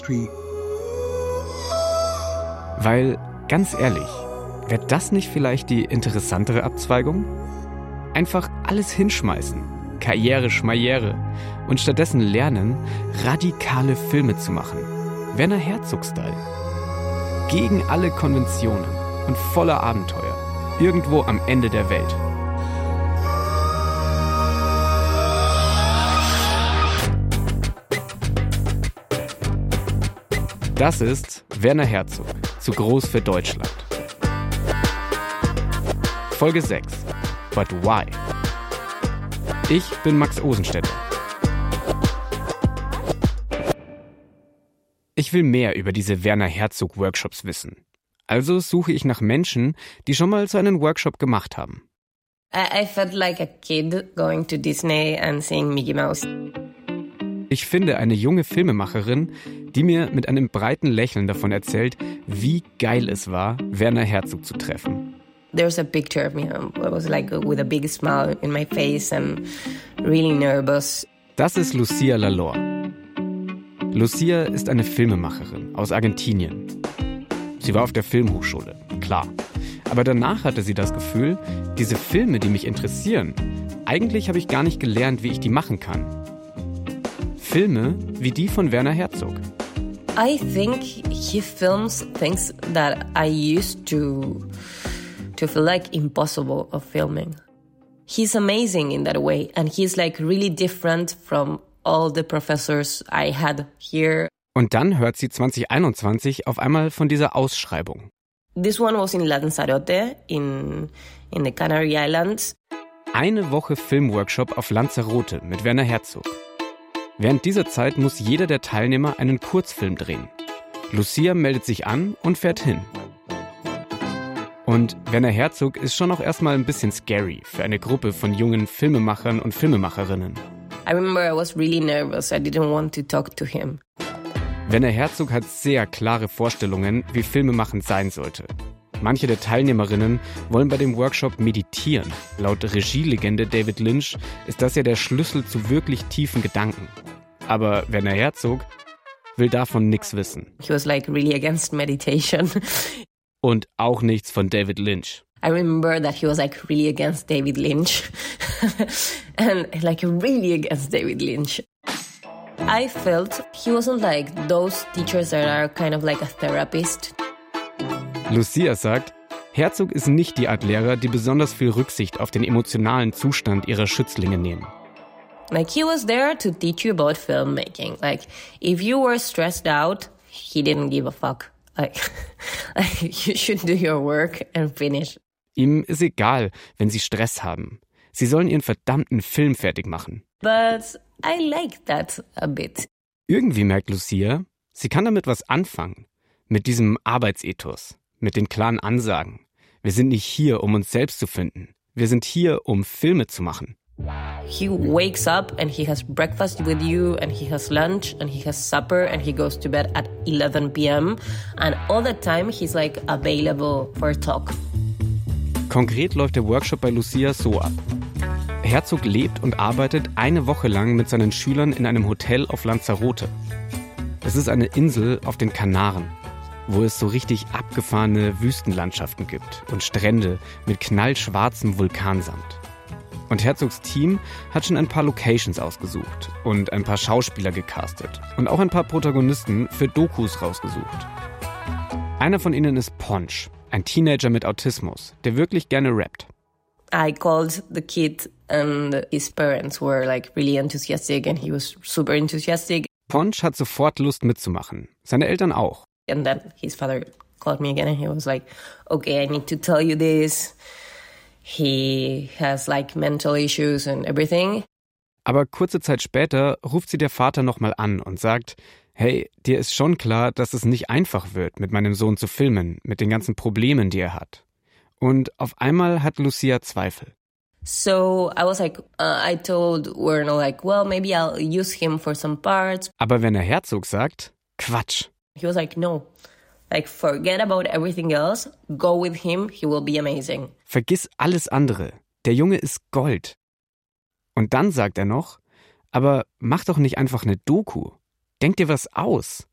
Street. Weil, ganz ehrlich, wäre das nicht vielleicht die interessantere Abzweigung? Einfach alles hinschmeißen, Karriere, Schmaiere, und stattdessen lernen, radikale Filme zu machen. Werner Herzog-Style. Gegen alle Konventionen und voller Abenteuer. Irgendwo am Ende der Welt. Das ist Werner Herzog, zu groß für Deutschland. Folge 6. But why? Ich bin Max Osenstädter. Ich will mehr über diese Werner Herzog-Workshops wissen. Also suche ich nach Menschen, die schon mal so einen Workshop gemacht haben. I felt like a kid going to Disney and seeing Mickey Mouse. Ich finde eine junge Filmemacherin, die mir mit einem breiten Lächeln davon erzählt, wie geil es war, Werner Herzog zu treffen. There's a picture of me. I was like with a big smile in my face and really nervous. Das ist Lucia Lalor. Lucia ist eine Filmemacherin aus Argentinien. Sie war auf der Filmhochschule, klar. Aber danach hatte sie das Gefühl, diese Filme, die mich interessieren, eigentlich habe ich gar nicht gelernt, wie ich die machen kann. Filme wie die von Werner Herzog. I think he films things that I used to feel like impossible of filming. He's amazing in that way, and he's like really different from all the professors I had here. Und dann hört sie 2021 auf einmal von dieser Ausschreibung. This one was in Lanzarote, in the Canary Islands. Eine Woche Filmworkshop auf Lanzarote mit Werner Herzog. Während dieser Zeit muss jeder der Teilnehmer einen Kurzfilm drehen. Lucia meldet sich an und fährt hin. Und Werner Herzog ist schon auch erstmal ein bisschen scary für eine Gruppe von jungen Filmemachern und Filmemacherinnen. I remember I was really nervous. I didn't want to talk to him. Werner Herzog hat sehr klare Vorstellungen, wie Filmemachen sein sollte. Manche der Teilnehmerinnen wollen bei dem Workshop meditieren. Laut Regielegende David Lynch ist das ja der Schlüssel zu wirklich tiefen Gedanken. Aber Werner Herzog will davon nichts wissen. He was like really against meditation. Und auch nichts von David Lynch. I remember that he was like really against David Lynch. And like really against David Lynch. I felt he wasn't like those teachers that are kind of like a therapist. Lucia sagt, Herzog ist nicht die Art Lehrer, die besonders viel Rücksicht auf den emotionalen Zustand ihrer Schützlinge nehmen. Like he was there to teach you about filmmaking. Like if you were stressed out, he didn't give a fuck. Like you should do your work and finish. Ihm ist egal, wenn sie Stress haben. Sie sollen ihren verdammten Film fertig machen. But I like that a bit. Irgendwie merkt Lucia, sie kann damit was anfangen. Mit diesem Arbeitsethos, mit den klaren Ansagen. Wir sind nicht hier, um uns selbst zu finden. Wir sind hier, um Filme zu machen. He wakes up and he has breakfast with you and he has lunch and he has supper and he goes to bed at 11 p.m. And all the time he's like available for a talk. Konkret läuft der Workshop bei Lucia so ab. Herzog lebt und arbeitet eine Woche lang mit seinen Schülern in einem Hotel auf Lanzarote. Es ist eine Insel auf den Kanaren, wo es so richtig abgefahrene Wüstenlandschaften gibt und Strände mit knallschwarzem Vulkansand. Und Herzogs Team hat schon ein paar Locations ausgesucht und ein paar Schauspieler gecastet und auch ein paar Protagonisten für Dokus rausgesucht. Einer von ihnen ist Ponch, ein Teenager mit Autismus, der wirklich gerne rappt. I called the kid and his parents were like really enthusiastic and he was super enthusiastic. Ponch hat sofort Lust mitzumachen, seine Eltern auch. And then his father called me again and he was like, okay, I need to tell you this. He has like mental issues and everything. Aber kurze Zeit später ruft sie der Vater nochmal an und sagt, hey, dir ist schon klar, dass es nicht einfach wird, mit meinem Sohn zu filmen, mit den ganzen Problemen, die er hat. Und auf einmal hat Lucia Zweifel. So I was like, I told Werner like, well, maybe I'll use him for some parts. Aber Werner Herzog sagt, Quatsch. He was like, no. Like, forget about everything else. Go with him. He will be amazing. Vergiss alles andere. Der Junge ist Gold. Und dann sagt er noch, aber mach doch nicht einfach eine Doku. Denk dir was aus.